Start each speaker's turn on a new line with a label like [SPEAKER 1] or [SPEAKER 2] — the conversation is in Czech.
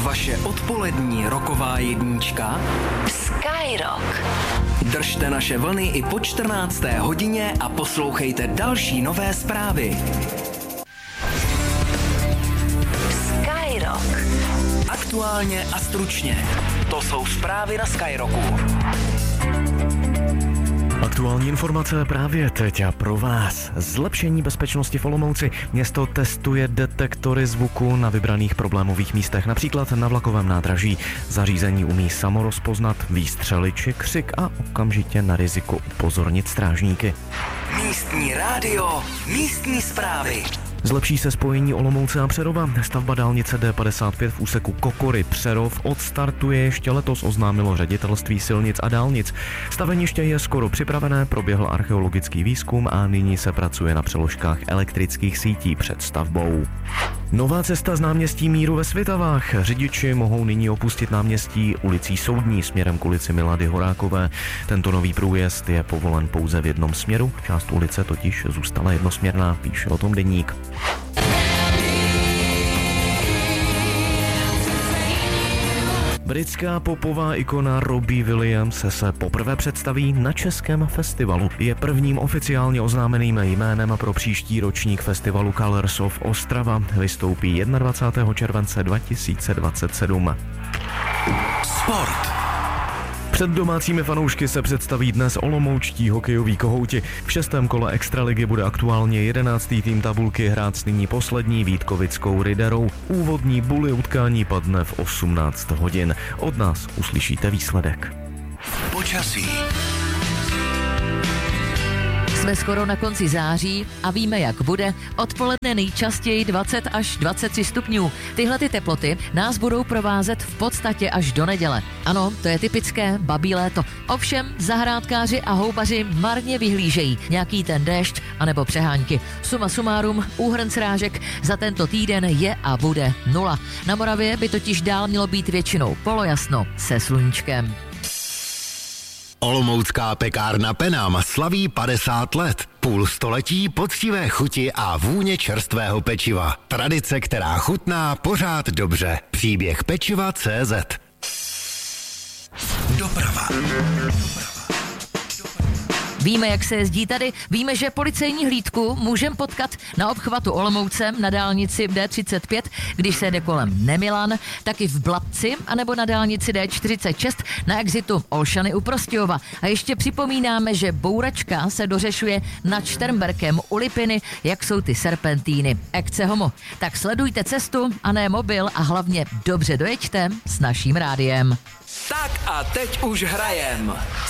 [SPEAKER 1] vaše odpolední roková jednička
[SPEAKER 2] Skyrock.
[SPEAKER 1] Držte naše vlny i po 14. hodině a poslouchejte další nové zprávy.
[SPEAKER 2] Skyrock.
[SPEAKER 1] Aktuálně a stručně. To jsou zprávy na Skyrocku.
[SPEAKER 3] Aktuální informace právě teď a pro vás. Zlepšení bezpečnosti v Olomouci. Město testuje detektory zvuku na vybraných problémových místech, například na vlakovém nádraží. Zařízení umí samo rozpoznat výstřely či křik a okamžitě na riziko upozornit strážníky.
[SPEAKER 1] Místní rádio, místní zprávy.
[SPEAKER 3] Zlepší se spojení Olomouce a Přerova. Stavba dálnice D55 v úseku Kokory Přerov odstartuje ještě letos, oznámilo Ředitelství silnic a dálnic. Staveniště je skoro připravené, proběhl archeologický výzkum a nyní se pracuje na přeložkách elektrických sítí před stavbou. Nová cesta z náměstí Míru ve Svitavách. Řidiči mohou nyní opustit náměstí ulicí Soudní směrem k ulici Milady Horákové. Tento nový průjezd je povolen pouze v jednom směru. Část ulice totiž zůstala jednosměrná, píše o tom Deník. Britská popová ikona Robbie Williams se poprvé představí na českém festivalu. Je prvním oficiálně oznámeným jménem pro příští ročník festivalu Colors of Ostrava. Vystoupí 21. července 2027.
[SPEAKER 1] Sport.
[SPEAKER 3] Před domácími fanoušky se představí dnes olomoučtí hokejoví kohouti. V 6. kole extraligy bude aktuálně 11. tým tabulky hrát s nyní poslední Vítkovickou Riderou. Úvodní bully utkání padne v 18 hodin. Od nás uslyšíte výsledek.
[SPEAKER 1] Počasí.
[SPEAKER 2] Jsme skoro na konci září a víme, jak bude. Odpoledne nejčastěji 20 až 23 stupňů. Tyhle ty teploty nás budou provázet v podstatě až do neděle. Ano, to je typické babí léto. Ovšem zahrádkáři a houbaři marně vyhlížejí nějaký ten déšť anebo přehánky. Suma sumárum, úhrn srážek za tento týden je a bude 0. Na Moravě by totiž dál mělo být většinou polojasno se sluníčkem.
[SPEAKER 4] Olomoucká pekárna Penam slaví 50 let. Půl století poctivé chuti a vůně čerstvého pečiva. Tradice, která chutná pořád dobře. Příběh pečiva.cz.
[SPEAKER 1] Doprava.
[SPEAKER 2] Víme, jak se jezdí tady, víme, že policejní hlídku můžeme potkat na obchvatu Olomouce na dálnici D35, když se jde kolem Nemilan, taky v Blabci, anebo na dálnici D46 na exitu Olšany u Prostějova. A ještě připomínáme, že bouračka se dořešuje nad Šternberkem u Lipiny, jak jsou ty serpentíny. Ekce homo. Tak sledujte cestu a ne mobil a hlavně dobře dojeďte s naším rádiem.
[SPEAKER 1] Tak a teď už hrajem.